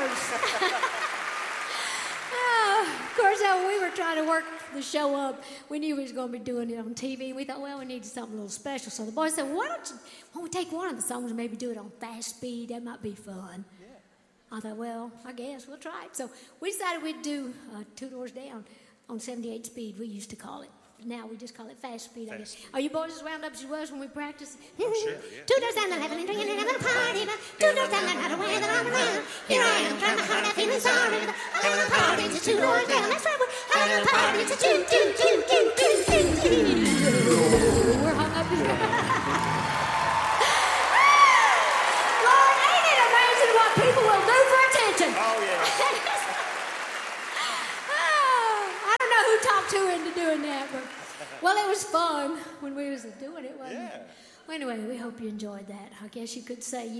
Of course, we were trying to work the show up. We knew we was going to be doing it on TV. We thought, well, we needed something a little special. So the boys said, why don't we take one of the songs and maybe do it on fast speed? That might be fun. Yeah. I thought, well, I guess we'll try it. So we decided we'd do Two Doors Down on 78 speed, we used to call it. Now we just call it fast speed, I guess. Are you boys as wound up as you was when we practiced? Oh, sure, yeah. 2 doors down the left and drinking and having a party. 2 doors down the other way that I'm around. Here I am trying to hide, I'm feeling sorry. Having a party, it's 2 doors down. That's right, we're having a party, it's a 2. We're hung up here. Lord, ain't it amazing what people will do for attention? Oh, yeah. I don't know who talked who into doing that, but well, it was fun when we was doing it, wasn't it? Well, anyway, we hope you enjoyed that. I guess you could say